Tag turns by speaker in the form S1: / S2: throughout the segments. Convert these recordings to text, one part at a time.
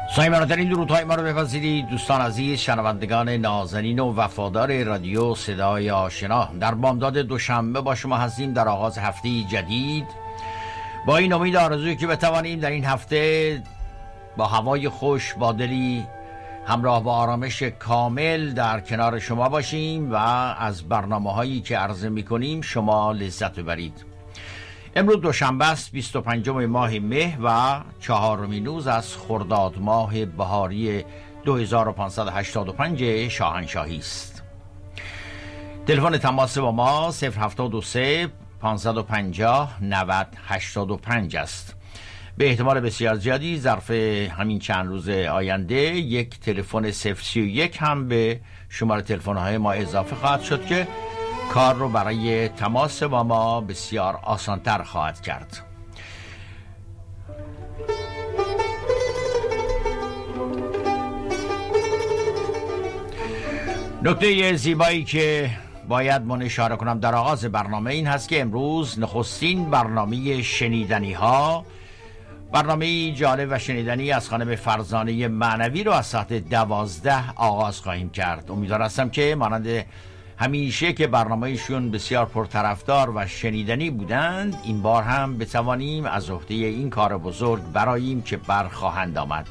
S1: صمیمانه‌ترین درودهای ما رو بپذیرید دوستان عزیز، شنوندگان نازنین و وفادار رادیو صدای آشنا. در بامداد دوشنبه با شما هستیم در آغاز هفته جدید، با این امید آرزویی که بتوانیم در این هفته با هوای خوش، با دلی همراه با آرامش کامل در کنار شما باشیم و از برنامه‌هایی که عرضه می‌کنیم شما لذت ببرید. امروز دوشنبه است، 25 ماه مه و 4مین روز از خرداد ماه بهاری 2585 شاهنشاهی است. تلفن تماس با ما 073 550 90 85 است. به احتمال بسیار زیادی ظرف همین چند روز آینده یک تلفن 031 هم به شماره تلفن‌های ما اضافه خواهد شد که کار رو برای تماس با ما بسیار آسانتر خواهد کرد. نکته زیبایی که باید من اشاره کنم در آغاز برنامه این هست که امروز نخستین برنامه شنیدنی ها، برنامه جالب و شنیدنی از خانم فرزانه معنوی رو از ساعت 12 آغاز خواهیم کرد. امیدوار هستم که مانند همیشه که برنامه‌شون بسیار پرطرفدار و شنیدنی بودند، این بار هم بتوانیم از عهده این کار بزرگ براییم که برخواهند آمد.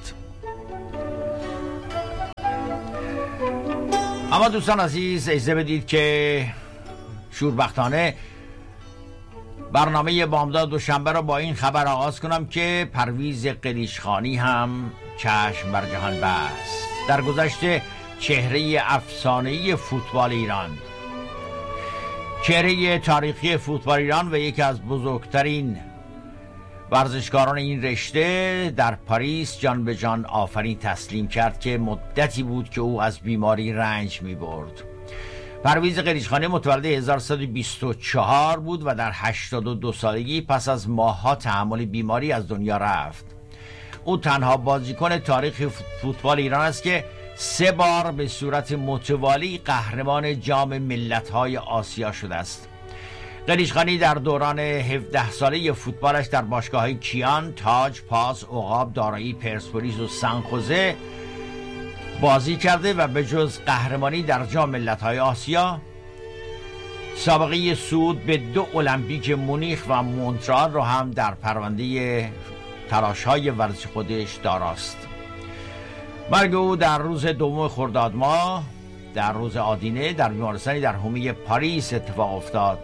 S1: اما دوستان عزیز اجازه بدید که شوربختانه برنامه بامداد دوشنبه را با این خبر آغاز کنم که پرویز قلیچخانی هم چشم بر جهان بست. در گذشته چهره افسانه‌ای فوتبال ایران، چهره تاریخی فوتبال ایران و یکی از بزرگترین ورزشکاران این رشته در پاریس جان به جان آفرین تسلیم کرد که مدتی بود که او از بیماری رنج می برد. پرویز قلیچخانی متولد 1324 بود و در 82 سالگی پس از ماه‌ها تحمل بیماری از دنیا رفت. او تنها بازیکن تاریخ فوتبال ایران است که 3 بار به صورت متوالی قهرمان جام ملت‌های آسیا شده است. قلیچخانی در دوران 17 ساله فوتبالش در باشگاه‌های کیان، تاج، پاس، عقاب، دارایی، پرسپولیس و سن‌خوزه بازی کرده و به جز قهرمانی در جام ملت‌های آسیا، سابقه صعود به 2 المپیک مونیخ و مونترال را هم در پرونده تلاش‌های ورزشی خودش داراست. مرگ او در روز 2 خرداد ماه در روز آدینه در بیمارستانی در حومه پاریس اتفاق افتاد.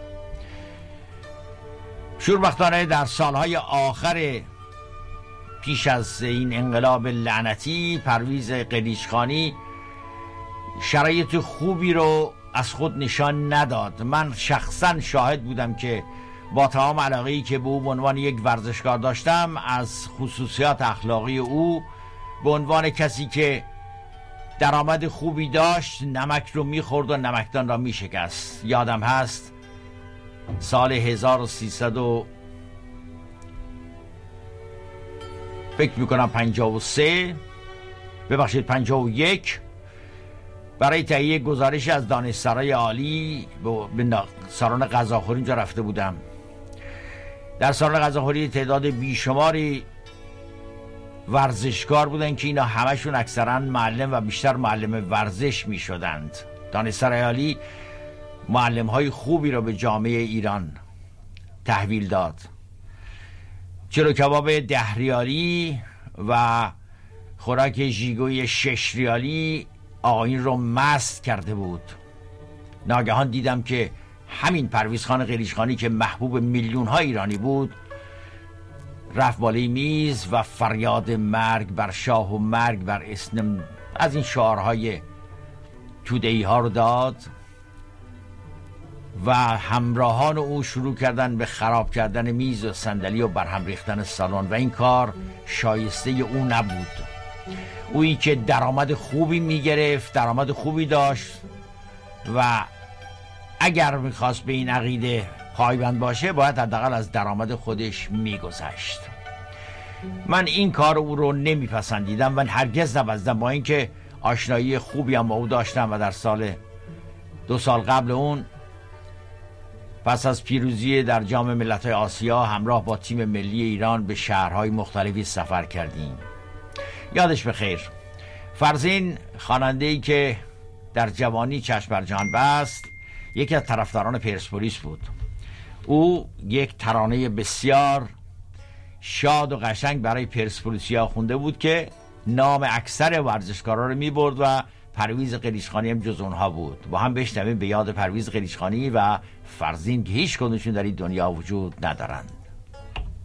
S1: شوربختانه در سالهای آخر پیش از این انقلاب لعنتی پرویز قلیچخانی شرایط خوبی رو از خود نشان نداد. من شخصا شاهد بودم که با تمام علاقه‌ای که به او به عنوان یک ورزشکار داشتم، از خصوصیات اخلاقی او به عنوان کسی که درآمد خوبی داشت نمک رو میخورد و نمکدان را میشکست. یادم هست سال 1300 فکر میکنم 51 برای تهیه گزارش از دانشسرای عالی به سالن غذاخوری اینجا رفته بودم. در سالن غذاخوری تعداد بیشماری ورزشکار بودن که اینا همشون اکثرا معلم و بیشتر معلم ورزش می شدند. دانشسرای عالی معلم های خوبی رو به جامعه ایران تحویل داد. چلو کباب 10 ریالی و خوراک ژیگوی 6 ریالی آقایون رو مست کرده بود. ناگهان دیدم که همین پرویزخان قلیچخانی که محبوب میلیون ها ایرانی بود رفت بالای میز و فریاد مرگ بر شاه و مرگ بر اسم از این شعارهای توده‌ای ها رو داد و همراهان او شروع کردن به خراب کردن میز و صندلی و برهم ریختن سالن و این کار شایسته او نبود. اویی که درآمد خوبی میگرفت، درآمد خوبی داشت و اگر میخواست به این عقیده پایبند باشه باید حداقل از درآمد خودش میگذشت. من این کار او رو نمیپسندیدم و هرگز نبزدم، با اینکه آشنایی خوبی هم با او داشتم و در سال 2 سال قبل اون پس از پیروزی در جام ملت‌های آسیا همراه با تیم ملی ایران به شهرهای مختلفی سفر کردیم. یادش بخیر. فرزین خواننده‌ای که در جوانی چشم بر جهان بست، یکی از طرفداران پرسپولیس بود. او یک ترانه بسیار شاد و قشنگ برای پرسپولیسیا خونده بود که نام اکثر ورزشکارا رو می‌برد و پرویز قلیچخانی هم جز اونها بود. با هم بشنویم به یاد پرویز قلیچخانی و فرزین که هیچ کدومشون در این دنیا وجود ندارند.